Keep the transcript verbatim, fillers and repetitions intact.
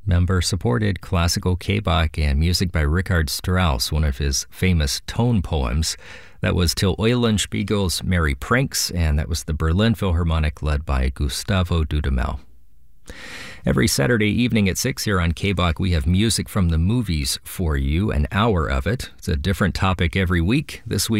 member-supported classical K-Bach and music by Richard Strauss, one of his famous tone poems. That was Till Eulenspiegel's Merry Pranks, and that was the Berlin Philharmonic led by Gustavo Dudamel. Every Saturday evening at six here on K-Bach, we have music from the movies for you, an hour of it. It's a different topic every week. This week,